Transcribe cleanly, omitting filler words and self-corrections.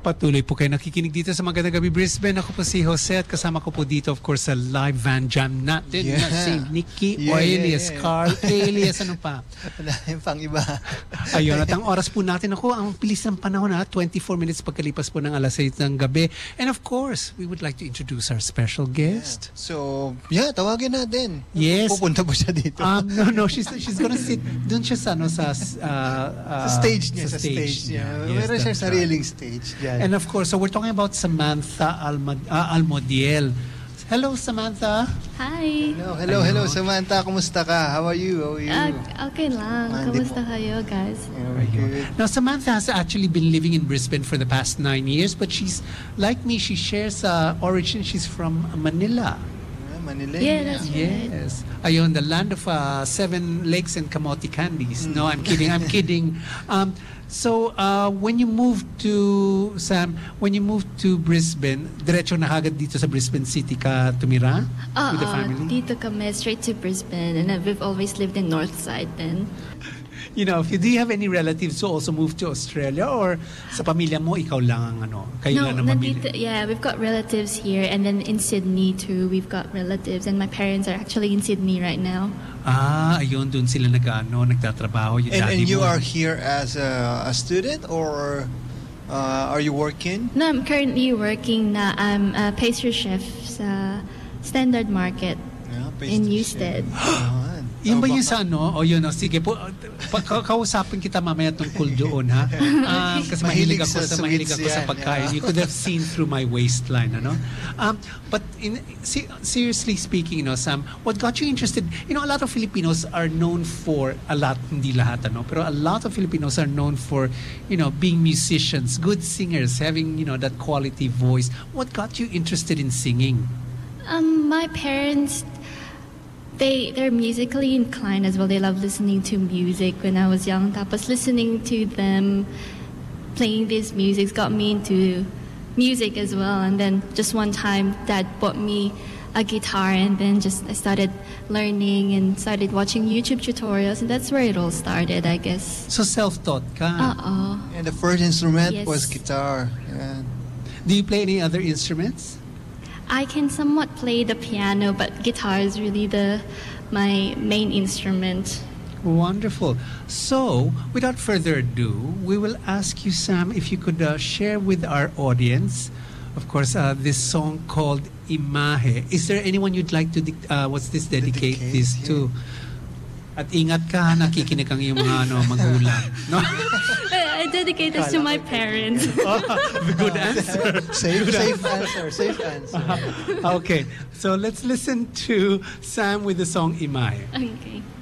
Patuloy po kayo nakikinig dito sa Magandang Gabi Brisbane. Ako po si Jose at kasama ko po dito of course sa live van jam natin na si Nikki, alias Carl, alias ano pa? Yung pang iba. Ayun, at ang oras po natin, ako, ang bilis ng panahon 24 minutes pagkalipas po ng alas 8 ng gabi. And of course, we would like to introduce our special guest. So, tawagin natin. Yes. Pupunta po siya dito. No, she's gonna sit dun siya sa sa stage niya. Sa stage niya. Meron siya sariling stage. And of course, so we're talking about Samantha Almodiel. Hello, Samantha. Hi. Hello, Samantha. Kumusta ka? How are you? Okay lang. Kumusta kayo, guys? Now, Samantha has actually been living in Brisbane for the past 9 years, but she's, like me, she shares origin. She's from Manila. Manila. Yeah, that's right. Yes. Ayun, the land of 7 lakes and kamote candies. No, I'm kidding. So, when you moved to Brisbane, diretso na agad dito sa Brisbane City ka tumira with the family? Dito kami straight to Brisbane, and we've always lived in Northside then. You know, do you have any relatives who also moved to Australia, or sa pamilya mo ikaw lang kayo lang ang nandito, we've got relatives here, and then in Sydney too, we've got relatives, and my parents are actually in Sydney right now. Ayun, doon sila nagtatrabaho. And you are here as a student, or are you working? No, I'm currently working I'm a pastry chef sa Standard Market in Newstead. Yun ba yun sa sige po, kausapin kita mamaya tungkol doon, ha? Kasi mahilig ako sa pagkain. You could have seen through my waistline, But seriously speaking, Sam, what got you interested? A lot of Filipinos are known for, hindi lahat, pero a lot of Filipinos are known for, being musicians, good singers, having, that quality voice. What got you interested in singing? My parents, they're musically inclined as well. They love listening to music when I was young. Tapos listening to them playing these music got me into music as well. And then just one time, Dad bought me a guitar, and then I started learning and started watching YouTube tutorials, and that's where it all started, I guess. So self-taught ka? And the first instrument was guitar. Yeah. Do you play any other instruments? I can somewhat play the piano, but guitar is really my main instrument. Wonderful. So, without further ado, we will ask you, Sam, if you could share with our audience, of course, this song called Imahe. Is there anyone you'd like to dedicate this to? At ingat ka, nakikinig ang iyong mga magulang. No? I dedicate this to my parents. Good answer. Safe answer. Okay, so let's listen to Sam with the song Imahe. Okay.